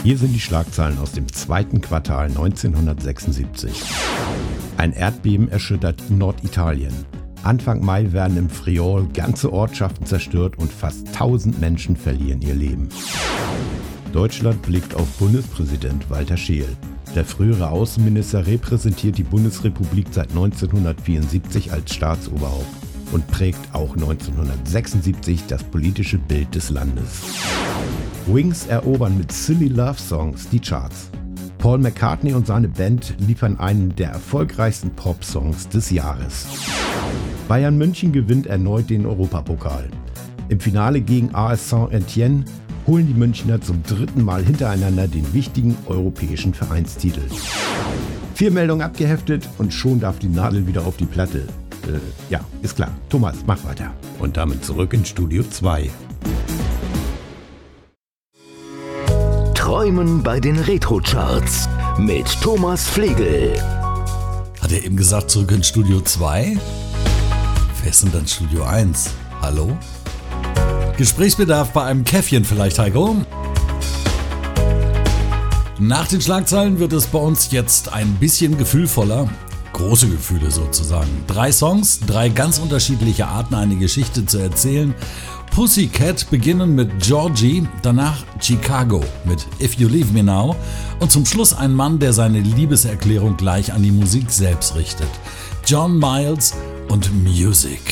Hier sind die Schlagzeilen aus dem zweiten Quartal 1976. Ein Erdbeben erschüttert Norditalien. Anfang Mai werden im Friaul ganze Ortschaften zerstört und fast 1000 Menschen verlieren ihr Leben. Deutschland blickt auf Bundespräsident Walter Scheel. Der frühere Außenminister repräsentiert die Bundesrepublik seit 1974 als Staatsoberhaupt und prägt auch 1976 das politische Bild des Landes. Wings erobern mit Silly Love Songs die Charts. Paul McCartney und seine Band liefern einen der erfolgreichsten Pop-Songs des Jahres. Bayern München gewinnt erneut den Europapokal. Im Finale gegen AS Saint-Étienne holen die Münchner zum 3. Mal hintereinander den wichtigen europäischen Vereinstitel. 4 Meldungen abgeheftet und schon darf die Nadel wieder auf die Platte. Ja, ist klar. Thomas, mach weiter. Und damit zurück ins Studio 2. Träumen bei den Retro-Charts mit Thomas Flegel. Hat er eben gesagt, zurück ins Studio 2? Wer ist denn dann Studio 1? Hallo? Gesprächsbedarf bei einem Käffchen vielleicht, Heiko? Nach den Schlagzeilen wird es bei uns jetzt ein bisschen gefühlvoller. Große Gefühle sozusagen. 3 Songs, 3 ganz unterschiedliche Arten, eine Geschichte zu erzählen. Pussycat beginnen mit Georgie, danach Chicago mit If You Leave Me Now und zum Schluss ein Mann, der seine Liebeserklärung gleich an die Musik selbst richtet. John Miles und Music.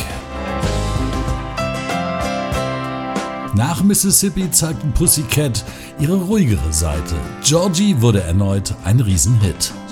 Nach Mississippi zeigten Pussycat ihre ruhigere Seite. Georgie wurde erneut ein Riesenhit.